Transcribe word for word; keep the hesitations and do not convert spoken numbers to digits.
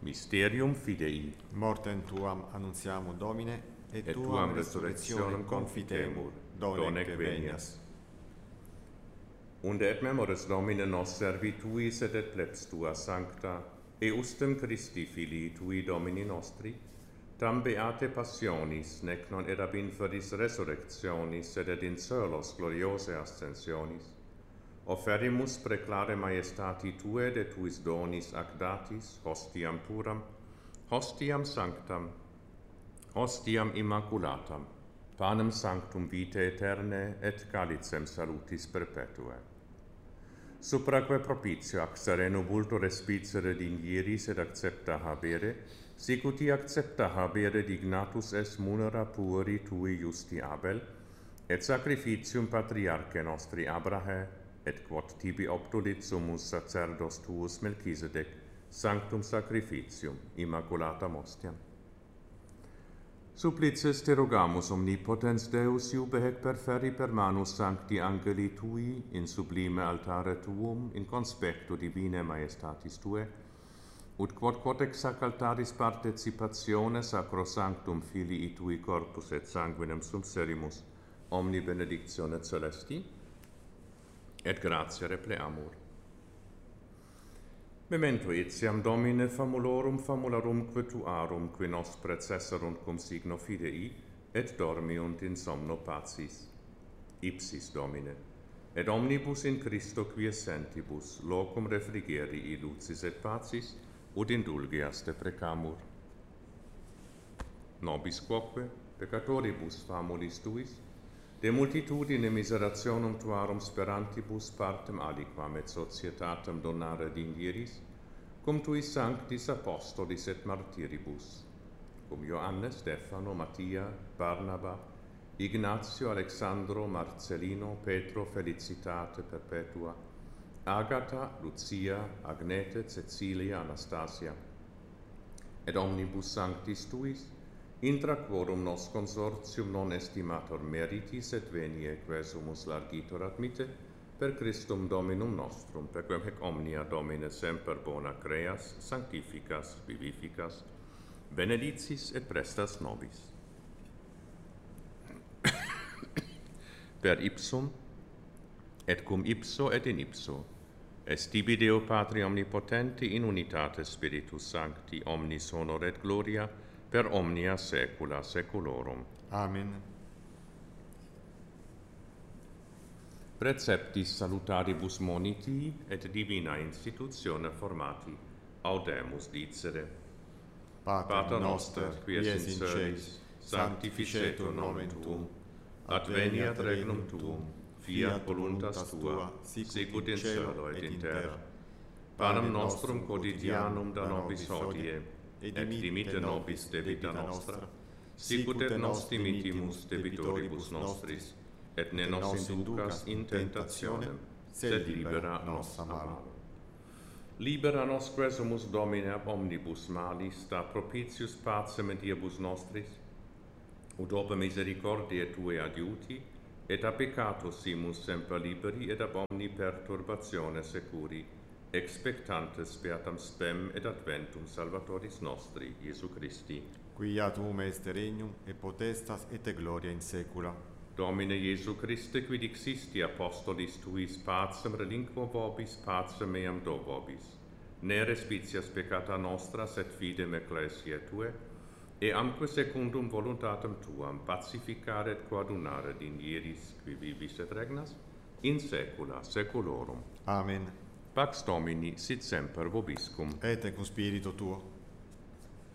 Mysterium Fidei. Mortem tuam annunziamur, Domine, et, et tuam resurrectionem confitemur, donec venias. Und et memoris Domine nos servituis et et plebs tua sancta, eustem Christi Filii tui Domini nostri, tam beate passionis, nec non et ab inferis resurrectionis, et et in solos gloriose ascensionis, offerimus preclare maestati Tue de Tuis donis ac datis, hostiam puram, hostiam sanctam, hostiam immaculatam, panem sanctum vitae aeterne et calicem salutis perpetue. Supraque propitio ac sereno vulto respicere dignieris et accepta habere, sic uti accepta habere dignatus es munera pueri Tui justi Abel, et sacrificium patriarche nostri Abrahe, et quod tibi obtulit sumus sacerdos tuus Melchisedec, sanctum sacrificium, immaculatam ostiam. Supplices te rogamus omnipotens Deus iube hec perferi per manus sancti angeli Tui in sublime altare Tuum in conspecto divine maestatis Tue, ut quod quod ex sac altaris participatione sacrosanctum Filii Tui corpus et sanguinem subserimus, omni benedictione celesti, et gratia repleamur. Memento etiam Domine famulorum famularumque tuarum, qui nos precesserunt cum signo fidei, et dormiunt in somno pacis. Ipsis Domine, et omnibus in Christo quia sentibus, locum refrigerii lucis et pacis, ut indulgeas te precamur. Nobis quoque, peccatoribus famulis Tuis, de multitudine miserationum Tuarum sperantibus partem aliquam et societatem donare dignieris, cum Tuis sanctis apostolis et martyribus, cum Ioannes, Stefano, Mattia, Barnaba, Ignatio, Alexandro, Marcellino, Petro, Felicitate perpetua, Agata, Lucia, Agnete, Cecilia, Anastasia, et omnibus sanctis Tuis, intra quorum nos consortium non estimator meritis et venie quesumus largitor admite, per Christum Dominum nostrum, per quem hec omnia Domine semper bona creas, sanctificas, vivificas, benedicis et prestas nobis. Per ipsum, et cum ipso et in ipso, est tibi Deo Patri omnipotenti in unitate Spiritus Sancti, omnis honor et gloria, per omnia saecula saeculorum. Amen. Preceptis salutaribus moniti et divina institutione formati, audemus dicere. Pater noster, qui es in celis, sanctificetur nomen Tuum, adveniat regnum Tuum, fiat voluntas Tua, sicut in cielo et in terra. Panem nostrum quotidianum da nobis hodie, et dimitte nobis debita nostra, sicut et nos dimittimus debitoribus nostris, et ne nos inducas in tentationem, sed libera nos a malo. Libera nos quesumus Domine ab omnibus malis, da propitius pacem et diebus nostris, ut ope misericordiae Tue adiuti, et a peccato simus semper liberi, et ab omni perturbatione securi, expectantes beatam spem et adventum Salvatoris nostri, Iesu Christi. Quia Tuum est regnum, et potestas et gloria in saecula. Domine Iesu Christe, quid existi apostolis Tuis pacem relinquo vobis, pacem meam do vobis. Ne respicias peccata nostra, sed fidem ecclesiae Tue, e amque secundum voluntatem Tuam pacificare et coadunare dignieris, qui vivis et regnas, in saecula saeculorum. Amen. Pax Domini sit semper vobiscum. Et cum spiritu tuo.